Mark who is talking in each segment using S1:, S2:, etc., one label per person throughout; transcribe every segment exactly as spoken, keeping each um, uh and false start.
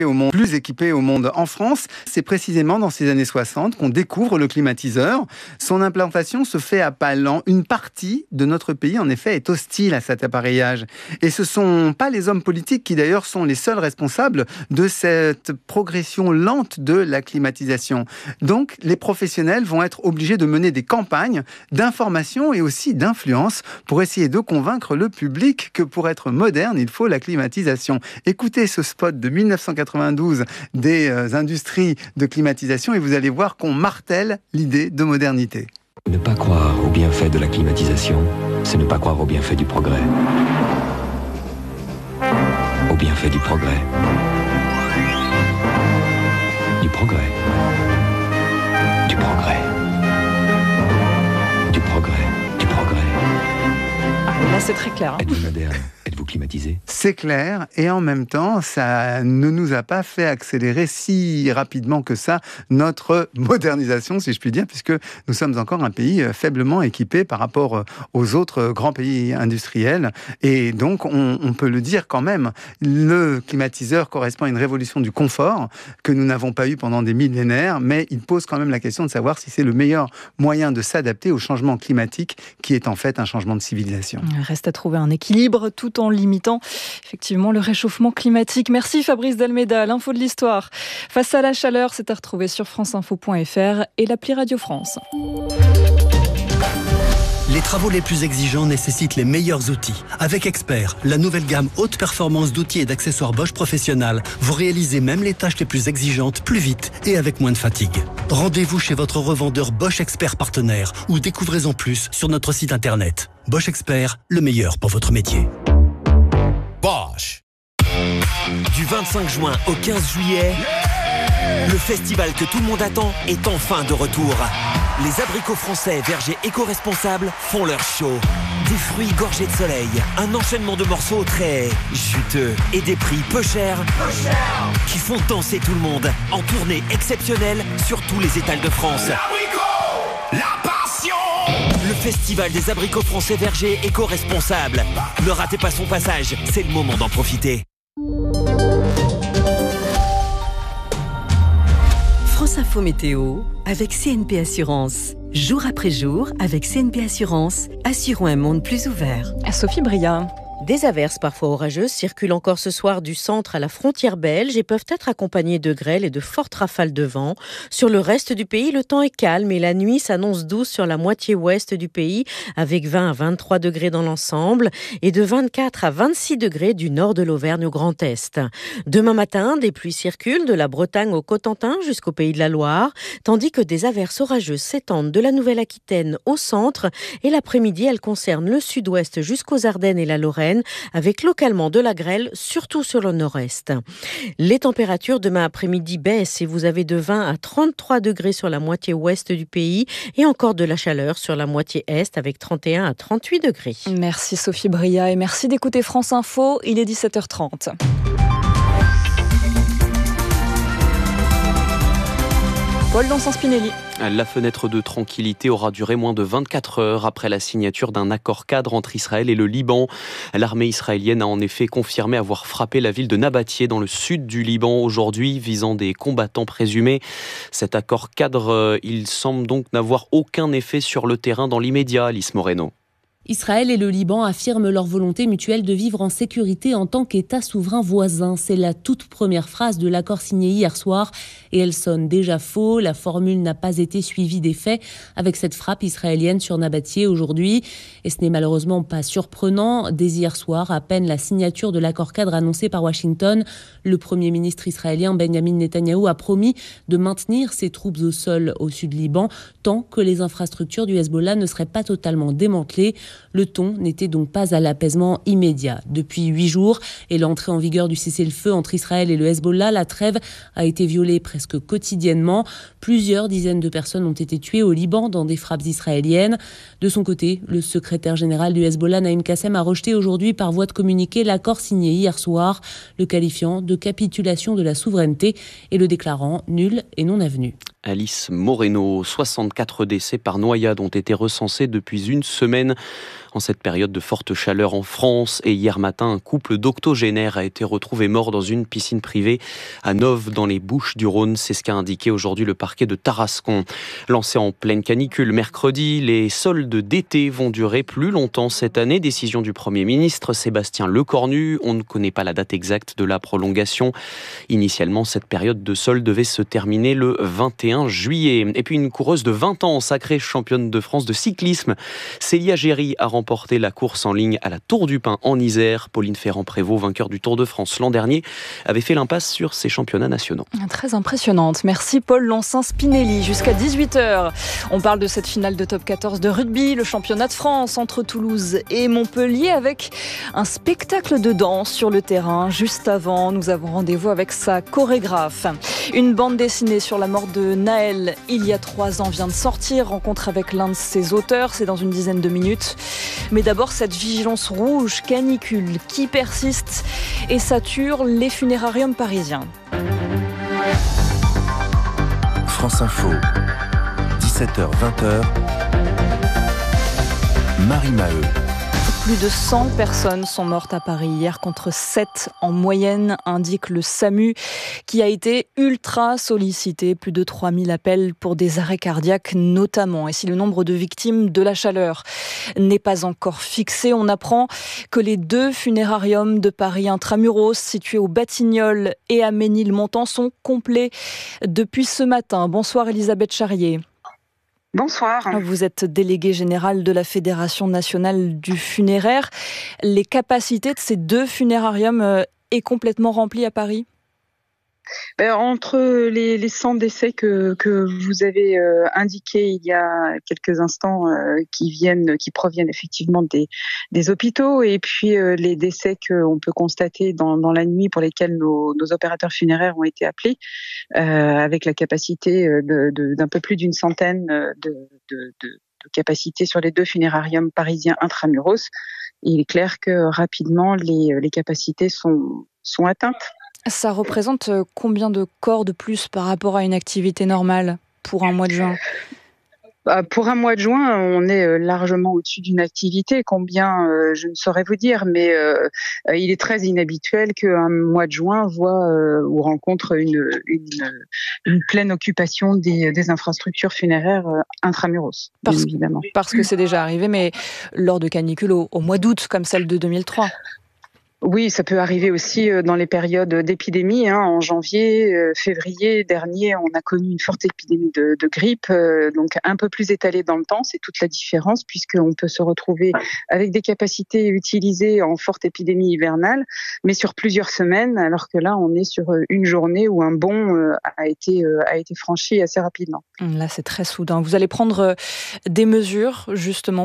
S1: au monde, plus équipé au monde. En France, c'est précisément dans ces années soixante qu'on découvre le climatiseur. Son implantation se fait à pas lents. Une partie de notre pays, en effet, est hostile à cet appareillage. Et ce ne sont pas les hommes politiques qui, d'ailleurs, sont les seuls responsables de cette progression lente de la climatisation. Donc, les professionnels vont être obligés de mener des campagnes d'information et aussi d'influence pour essayer de convaincre le public que pour être moderne, il faut la climatisation. Écoutez ce spot de mille neuf cent quatre-vingt-douze des euh, industries de climatisation et vous allez voir qu'on martèle l'idée de modernité.
S2: Ne pas croire aux bienfaits de la climatisation, c'est ne pas croire aux bienfaits du progrès. Aux bienfaits du progrès. Du progrès. Du progrès. Du progrès. Du progrès.
S3: Ah, là, c'est très clair. Hein.
S2: Êtes-vous moderne ? Êtes-vous climatisé ?
S1: C'est clair, et en même temps, ça ne nous a pas fait accélérer si rapidement que ça notre modernisation, si je puis dire, puisque nous sommes encore un pays faiblement équipé par rapport aux autres grands pays industriels. Et donc, on, on peut le dire quand même, le climatiseur correspond à une révolution du confort que nous n'avons pas eu pendant des millénaires, mais il pose quand même la question de savoir si c'est le meilleur moyen de s'adapter au changement climatique, qui est en fait un changement de civilisation.
S3: Il reste à trouver un équilibre tout en limitant effectivement le réchauffement climatique. Merci Fabrice Delméda, l'info de l'histoire. Face à la chaleur, c'est à retrouver sur franceinfo point f r et l'appli Radio France.
S4: Les travaux les plus exigeants nécessitent les meilleurs outils. Avec Expert, la nouvelle gamme haute performance d'outils et d'accessoires Bosch Professionnel, vous réalisez même les tâches les plus exigeantes plus vite et avec moins de fatigue. Rendez-vous chez votre revendeur Bosch Expert partenaire ou découvrez-en plus sur notre site internet. Bosch Expert, le meilleur pour votre métier.
S5: Bosch. Du vingt-cinq juin au quinze juillet, le festival que tout le monde attend est enfin de retour. Les abricots français vergers éco-responsables font leur show. Des fruits gorgés de soleil, un enchaînement de morceaux très juteux et des prix peu chers, peu cher, qui font danser tout le monde en tournée exceptionnelle sur tous les étals de France. L'abricot, la passion. Le festival des abricots français vergers éco-responsables. Ne ratez pas son passage, c'est le moment d'en profiter.
S6: France Info Météo avec C N P Assurance. Jour après jour, avec C N P Assurance, assurons un monde plus ouvert.
S3: Sophie Bria.
S7: Des averses parfois orageuses circulent encore ce soir du centre à la frontière belge et peuvent être accompagnées de grêle et de fortes rafales de vent. Sur le reste du pays, le temps est calme et la nuit s'annonce douce sur la moitié ouest du pays avec vingt à vingt-trois degrés dans l'ensemble et de vingt-quatre à vingt-six degrés du nord de l'Auvergne au Grand Est. Demain matin, des pluies circulent de la Bretagne au Cotentin jusqu'au Pays de la Loire, tandis que des averses orageuses s'étendent de la Nouvelle-Aquitaine au centre et l'après-midi, elles concernent le sud-ouest jusqu'aux Ardennes et la Lorraine, avec localement de la grêle, surtout sur le nord-est. Les températures demain après-midi baissent et vous avez de vingt à trente-trois degrés sur la moitié ouest du pays et encore de la chaleur sur la moitié est avec trente et un à trente-huit degrés.
S3: Merci Sophie Bria et merci d'écouter France Info, il est dix-sept heures trente. Paul Dansan-Spinelli.
S8: La fenêtre de tranquillité aura duré moins de vingt-quatre heures après la signature d'un accord cadre entre Israël et le Liban. L'armée israélienne a en effet confirmé avoir frappé la ville de Nabatieh dans le sud du Liban aujourd'hui, visant des combattants présumés. Cet accord cadre, il semble donc n'avoir aucun effet sur le terrain dans l'immédiat, Alice Moreno.
S9: Israël et le Liban affirment leur volonté mutuelle de vivre en sécurité en tant qu'État souverain voisin. C'est la toute première phrase de l'accord signé hier soir et elle sonne déjà faux. La formule n'a pas été suivie des faits avec cette frappe israélienne sur Nabatieh aujourd'hui. Et ce n'est malheureusement pas surprenant. Dès hier soir, à peine la signature de l'accord cadre annoncé par Washington, le Premier ministre israélien Benjamin Netanyahou a promis de maintenir ses troupes au sol au sud Liban tant que les infrastructures du Hezbollah ne seraient pas totalement démantelées. Le ton n'était donc pas à l'apaisement immédiat. Depuis huit jours et l'entrée en vigueur du cessez-le-feu entre Israël et le Hezbollah, la trêve a été violée presque quotidiennement. Plusieurs dizaines de personnes ont été tuées au Liban dans des frappes israéliennes. De son côté, le secrétaire général du Hezbollah, Naïm Kassem, a rejeté aujourd'hui par voie de communiqué l'accord signé hier soir, le qualifiant de capitulation de la souveraineté et le déclarant nul et non avenu.
S8: Alice Moreno, soixante-quatre décès par noyade ont été recensés depuis une semaine En cette période de forte chaleur en France, et hier matin, un couple d'octogénaires a été retrouvé mort dans une piscine privée à Nove, dans les Bouches-du-Rhône. C'est ce qu'a indiqué aujourd'hui le parquet de Tarascon. Lancé en pleine canicule mercredi, les soldes d'été vont durer plus longtemps cette année. Décision du Premier ministre Sébastien Lecornu. On ne connaît pas la date exacte de la prolongation. Initialement, cette période de soldes devait se terminer le vingt et un juillet. Et puis une coureuse de vingt ans, sacrée championne de France de cyclisme, Célia Géry a remporté la course en ligne à la Tour du Pin en Isère. Pauline Ferrand-Prévot, vainqueur du Tour de France l'an dernier, avait fait l'impasse sur ses championnats nationaux.
S3: Très impressionnante. Merci Paul Lancin-Spinelli. Jusqu'à dix-huit heures, on parle de cette finale de top quatorze de rugby, le championnat de France entre Toulouse et Montpellier, avec un spectacle de danse sur le terrain. Juste avant, nous avons rendez-vous avec sa chorégraphe. Une bande dessinée sur la mort de Naël il y a trois ans vient de sortir. Rencontre avec l'un de ses auteurs, c'est dans une dizaine de minutes. Mais d'abord, cette vigilance rouge, canicule qui persiste et sature les funérariums parisiens.
S10: France Info, dix-sept heures vingt heures, Marie Maheu.
S3: Plus de cent personnes sont mortes à Paris hier contre sept en moyenne, indique le SAMU, qui a été ultra sollicité. Plus de trois mille appels pour des arrêts cardiaques notamment. Et si le nombre de victimes de la chaleur n'est pas encore fixé, on apprend que les deux funérariums de Paris intramuros, situés au Batignolles et à Ménilmontant, sont complets depuis ce matin. Bonsoir Elisabeth Charrier.
S11: Bonsoir.
S3: Vous êtes déléguée générale de la Fédération nationale du funéraire. Les capacités de ces deux funérariums est complètement remplies à Paris ?
S11: Ben, entre les, les cent décès que, que vous avez euh, indiqués il y a quelques instants, euh, qui viennent, qui proviennent effectivement des, des hôpitaux, et puis euh, les décès qu'on peut constater dans, dans la nuit pour lesquels nos, nos opérateurs funéraires ont été appelés, euh, avec la capacité de, de, d'un peu plus d'une centaine de, de, de, de capacités sur les deux funérariums parisiens intramuros, il est clair que rapidement les, les capacités sont, sont atteintes.
S3: Ça représente combien de corps de plus par rapport à une activité normale pour un mois de juin ?
S11: Pour un mois de juin, on est largement au-dessus d'une activité. Combien, euh, je ne saurais vous dire, mais euh, il est très inhabituel qu'un mois de juin voit euh, ou rencontre une, une, une pleine occupation des, des infrastructures funéraires euh, intramuros,
S3: parce,
S11: bien évidemment.
S3: Parce que c'est déjà arrivé, mais lors de canicules au, au mois d'août, comme celle de deux mille trois.
S11: Oui, ça peut arriver aussi dans les périodes d'épidémie. Hein. En janvier, euh, février dernier, on a connu une forte épidémie de, de grippe, euh, donc un peu plus étalée dans le temps. C'est toute la différence, puisqu'on peut se retrouver avec des capacités utilisées en forte épidémie hivernale, mais sur plusieurs semaines, alors que là, on est sur une journée où un bond euh, a été euh, a été franchi assez rapidement.
S3: Là, c'est très soudain. Vous allez prendre des mesures, justement.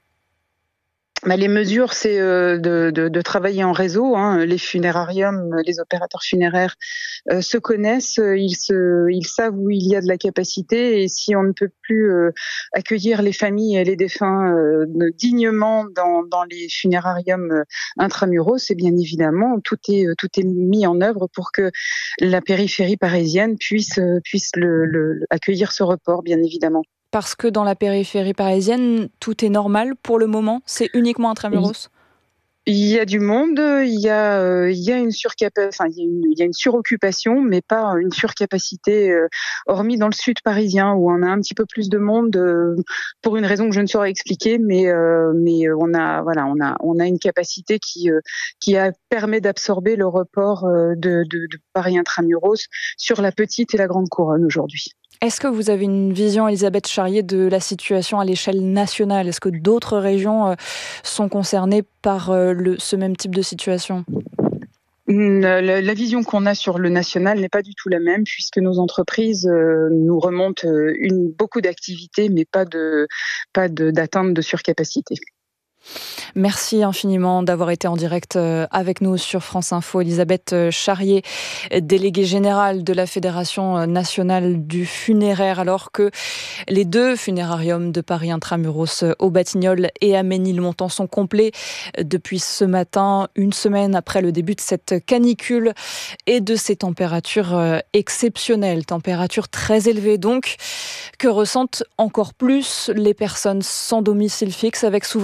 S11: Bah, les mesures, c'est euh, de, de, de travailler en réseau. Hein. Les funérariums, les opérateurs funéraires euh, se connaissent, ils, se, ils savent où il y a de la capacité, et si on ne peut plus euh, accueillir les familles et les défunts euh, dignement dans, dans les funérariums intramuros, c'est bien évidemment tout est tout est mis en œuvre pour que la périphérie parisienne puisse puisse le, le, accueillir ce report, bien évidemment.
S3: Parce que dans la périphérie parisienne, tout est normal pour le moment, c'est uniquement intramuros ?
S11: Il y a du monde, il y a, euh, il y a une surcapa- enfin, il y a une, il y a une suroccupation, mais pas une surcapacité, euh, hormis dans le sud parisien où on a un petit peu plus de monde, euh, pour une raison que je ne saurais expliquer, mais, euh, mais on a, voilà, on a, on a une capacité qui, euh, qui a, permet d'absorber le report euh, de, de, de Paris intramuros sur la petite et la grande couronne aujourd'hui.
S3: Est-ce que vous avez une vision, Elisabeth Charrier, de la situation à l'échelle nationale ? Est-ce que d'autres régions euh, sont concernées par euh, le, ce même type de situation ?
S11: La, la vision qu'on a sur le national n'est pas du tout la même, puisque nos entreprises euh, nous remontent une, beaucoup d'activités, mais pas, de, pas de, d'atteinte de surcapacité.
S3: Merci infiniment d'avoir été en direct avec nous sur France Info. Elisabeth Charrier, déléguée générale de la Fédération nationale du funéraire, alors que les deux funérariums de Paris intramuros au Batignolles et à Ménilmontant sont complets depuis ce matin, une semaine après le début de cette canicule et de ces températures exceptionnelles, températures très élevées donc, que ressentent encore plus les personnes sans domicile fixe, avec souvent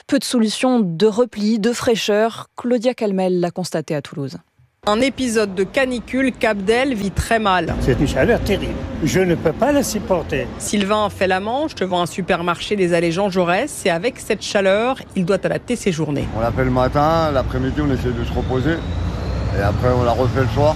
S3: Peu de solutions de repli, de fraîcheur. Claudia Calmel l'a constaté à Toulouse.
S12: Un épisode de canicule qu'Abdel vit très mal.
S13: C'est une chaleur terrible. Je ne peux pas la supporter.
S12: Sylvain fait la manche devant un supermarché des allées Jean Jaurès et avec cette chaleur, il doit adapter ses journées.
S14: On l'a fait le matin, l'après-midi on essaie de se reposer et après on la refait le soir.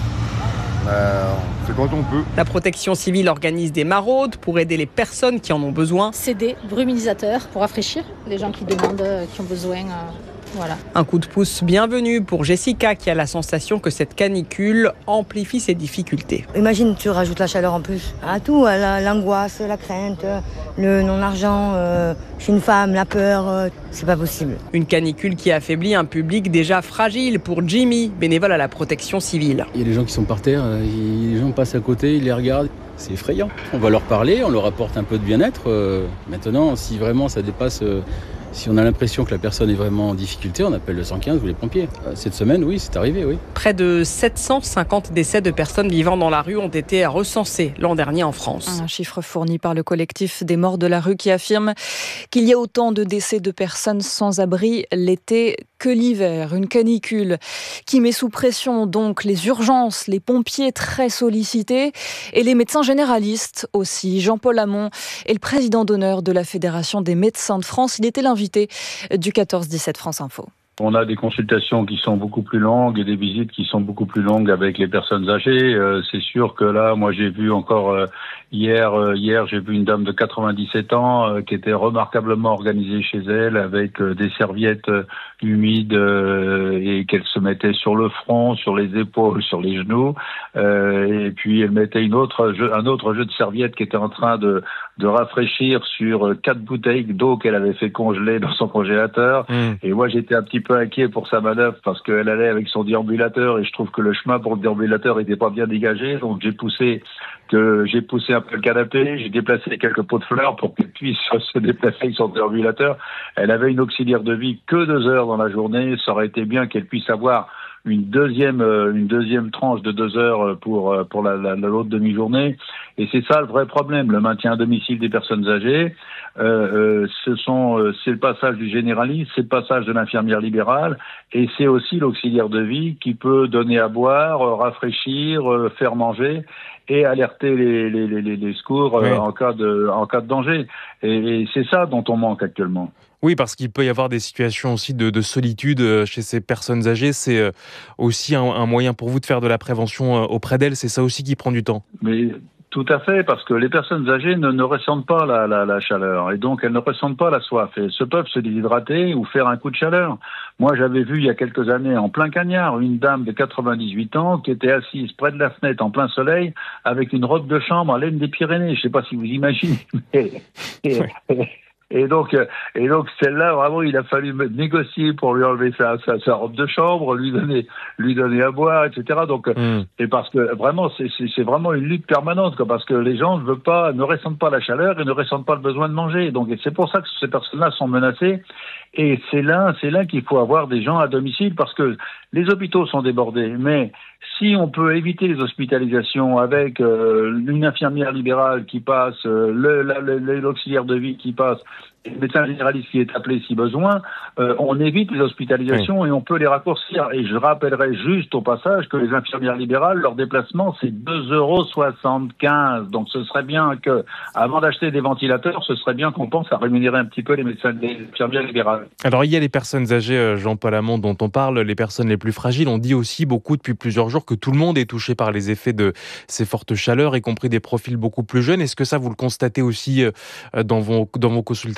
S14: Euh, c'est quand on peut.
S12: La protection civile organise des maraudes pour aider les personnes qui en ont besoin.
S15: C'est des bruminisateurs pour rafraîchir les gens qui demandent, qui ont besoin. Euh... Voilà.
S12: Un coup de pouce bienvenu pour Jessica qui a la sensation que cette canicule amplifie ses difficultés.
S16: Imagine, tu rajoutes la chaleur en plus à tout, à la, l'angoisse, la crainte, le non-argent, euh, je suis une femme, la peur, euh, c'est pas possible.
S12: Une canicule qui affaiblit un public déjà fragile pour Jimmy, bénévole à la protection civile.
S17: Il y a des gens qui sont par terre, les gens passent à côté, ils les regardent. C'est effrayant. On va leur parler, on leur apporte un peu de bien-être. Maintenant, si vraiment ça dépasse... Si on a l'impression que la personne est vraiment en difficulté, on appelle le cent quinze ou les pompiers. Cette semaine, oui, c'est arrivé, oui.
S12: Près de sept cent cinquante décès de personnes vivant dans la rue ont été recensés l'an dernier en France.
S3: Un chiffre fourni par le collectif des morts de la rue qui affirme qu'il y a autant de décès de personnes sans abri l'été que l'hiver. Une canicule qui met sous pression donc les urgences, les pompiers très sollicités et les médecins généralistes aussi. Jean-Paul Hamon est le président d'honneur de la Fédération des médecins de France. Il était l'invité du quatorze dix-sept France Info.
S18: On a des consultations qui sont beaucoup plus longues et des visites qui sont beaucoup plus longues avec les personnes âgées. Euh, c'est sûr que là, moi j'ai vu encore euh, hier, euh, hier j'ai vu une dame de quatre-vingt-dix-sept ans euh, qui était remarquablement organisée chez elle avec euh, des serviettes euh, humides euh, et qu'elle se mettait sur le front, sur les épaules, sur les genoux. Euh, et puis elle mettait une autre jeu, un autre jeu de serviettes qui était en train de, de rafraîchir sur quatre bouteilles d'eau qu'elle avait fait congeler dans son congélateur. Mmh. Et moi j'étais un petit peu inquiet pour sa manœuvre parce qu'elle allait avec son déambulateur et je trouve que le chemin pour le déambulateur n'était pas bien dégagé, donc j'ai poussé que j'ai poussé un peu le canapé, j'ai déplacé quelques pots de fleurs pour qu'elle puisse se déplacer avec son déambulateur. Elle avait une auxiliaire de vie que deux heures dans la journée, ça aurait été bien qu'elle puisse avoir une deuxième une deuxième tranche de deux heures pour pour la, la, l'autre demi-journée. Et c'est ça le vrai problème, le maintien à domicile des personnes âgées. Euh, euh, ce sont euh, c'est le passage du généraliste, c'est le passage de l'infirmière libérale, et c'est aussi l'auxiliaire de vie qui peut donner à boire, euh, rafraîchir, euh, faire manger et alerter les les les, les secours euh, oui. en cas de en cas de danger. Et, et c'est ça dont on manque actuellement.
S19: Oui, parce qu'il peut y avoir des situations aussi de, de solitude chez ces personnes âgées. C'est aussi un, un moyen pour vous de faire de la prévention auprès d'elles. C'est ça aussi qui prend du temps.
S18: Mais tout à fait, parce que les personnes âgées ne, ne ressentent pas la, la, la chaleur et donc elles ne ressentent pas la soif. Et se peuvent se déshydrater ou faire un coup de chaleur. Moi, j'avais vu il y a quelques années en plein cagnard une dame de quatre-vingt-dix-huit ans qui était assise près de la fenêtre en plein soleil avec une robe de chambre à laine des Pyrénées. Je ne sais pas si vous imaginez. Mais, et, et, Et donc, et donc celle-là, vraiment, il a fallu négocier pour lui enlever sa, sa, sa robe de chambre, lui donner, lui donner à boire, et cetera. Donc, mm. et parce que vraiment, c'est, c'est, c'est vraiment une lutte permanente, quoi, parce que les gens ne veulent pas, ne ressentent pas la chaleur et ne ressentent pas le besoin de manger. Donc, et c'est pour ça que ces personnes-là sont menacées. Et c'est là, c'est là qu'il faut avoir des gens à domicile, parce que les hôpitaux sont débordés. Mais si on peut éviter les hospitalisations avec euh, une infirmière libérale qui passe, euh, le, la, le, l'auxiliaire de vie qui passe, le médecin généraliste qui est appelé si besoin, euh, on évite les hospitalisations oui. et on peut les raccourcir. Et je rappellerai juste au passage que les infirmières libérales, leur déplacement, c'est deux euros soixante-quinze. Donc ce serait bien que, avant d'acheter des ventilateurs, ce serait bien qu'on pense à rémunérer un petit peu les médecins, les infirmières libérales.
S19: Alors il y a les personnes âgées, Jean-Paul Hamon, dont on parle, les personnes les plus fragiles. On dit aussi beaucoup depuis plusieurs jours que tout le monde est touché par les effets de ces fortes chaleurs, y compris des profils beaucoup plus jeunes. Est-ce que ça, vous le constatez aussi dans vos, dans vos consultations ?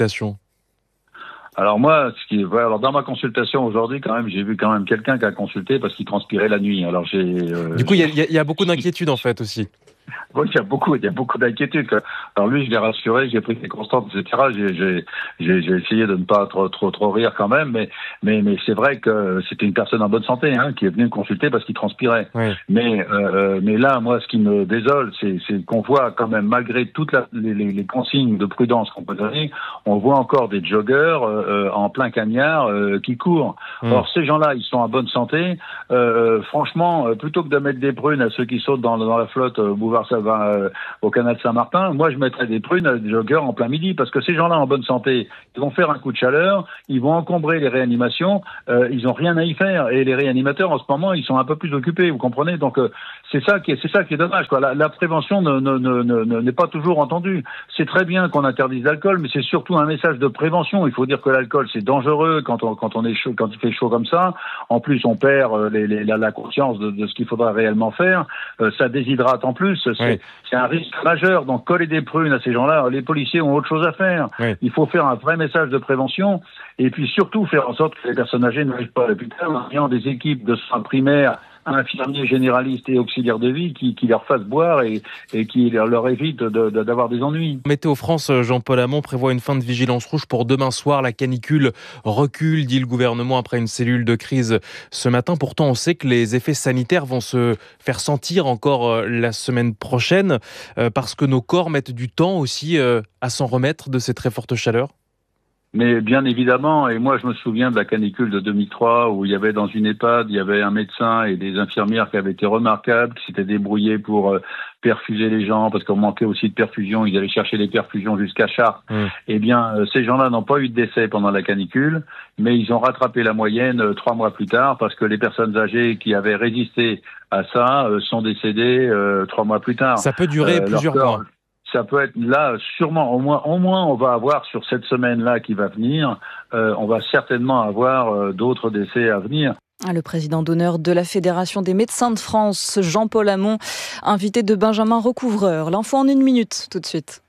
S18: Alors moi, ce qui, alors dans ma consultation aujourd'hui, quand même, j'ai vu quand même quelqu'un qui a consulté parce qu'il transpirait la nuit. Alors j'ai. Euh,
S19: du coup, il y, y, y a beaucoup d'inquiétudes en fait aussi.
S18: Oui, il y a beaucoup, il y a beaucoup d'inquiétudes. Alors lui, je l'ai rassuré, j'ai pris ses constantes, et cetera. J'ai, j'ai, j'ai, j'ai essayé de ne pas trop, trop, trop rire quand même, mais, mais, mais c'est vrai que c'était une personne en bonne santé, hein, qui est venue me consulter parce qu'il transpirait. Oui. Mais, euh, mais là, moi, ce qui me désole, c'est, c'est qu'on voit quand même, malgré toutes la, les, les consignes de prudence qu'on peut donner, on voit encore des joggeurs euh, en plein cagnard euh, qui courent. Mmh. Or, ces gens-là, ils sont en bonne santé. Euh, franchement, plutôt que de mettre des prunes à ceux qui sautent dans, dans la flotte euh, boulevard ben, euh, au canal Saint-Martin, moi je mettrais des prunes à des joggeurs en plein midi, parce que ces gens-là en bonne santé, ils vont faire un coup de chaleur, ils vont encombrer les réanimations, euh, ils ont rien à y faire, et les réanimateurs en ce moment ils sont un peu plus occupés, vous comprenez, donc euh, c'est ça qui est, c'est ça qui est dommage, quoi. La, la prévention ne, ne, ne, ne, n'est pas toujours entendue. C'est très bien qu'on interdise l'alcool, mais c'est surtout un message de prévention. Il faut dire que l'alcool c'est dangereux quand on quand on est chaud, quand il fait chaud comme ça. En plus on perd les, les, la, la conscience de, de ce qu'il faudra réellement faire. Euh, ça déshydrate en plus. C'est, oui. c'est un risque majeur. Donc coller des prunes à ces gens-là, les policiers ont autre chose à faire. Oui. Il faut faire un vrai message de prévention et puis surtout faire en sorte que les personnes âgées n'arrivent pas à l'hôpital en ayant des équipes de soins primaires, infirmiers généralistes et auxiliaires de vie qui, qui leur fassent boire et, et qui leur, leur évitent de, de, d'avoir des ennuis.
S19: Météo France, Jean-Paul Hamon prévoit une fin de vigilance rouge pour demain soir. La canicule recule, dit le gouvernement, après une cellule de crise ce matin. Pourtant, on sait que les effets sanitaires vont se faire sentir encore la semaine prochaine parce que nos corps mettent du temps aussi à s'en remettre de ces très fortes chaleurs.
S18: Mais bien évidemment, et moi je me souviens de la canicule de deux mille trois où il y avait dans une EHPAD, il y avait un médecin et des infirmières qui avaient été remarquables, qui s'étaient débrouillés pour euh, perfuser les gens, parce qu'on manquait aussi de perfusion, ils allaient chercher les perfusions jusqu'à Chartres. Mmh. Eh bien, euh, ces gens-là n'ont pas eu de décès pendant la canicule, mais ils ont rattrapé la moyenne euh, trois mois plus tard, parce que les personnes âgées qui avaient résisté à ça euh, sont décédées euh, trois mois plus tard.
S19: Ça peut durer euh, plusieurs corps, mois.
S18: Ça peut être là, sûrement, au moins, au moins, on va avoir sur cette semaine-là qui va venir, euh, on va certainement avoir euh, d'autres décès à venir.
S3: Le président d'honneur de la Fédération des médecins de France, Jean-Paul Hamon, invité de Benjamin Recouvreur. L'info en une minute, tout de suite.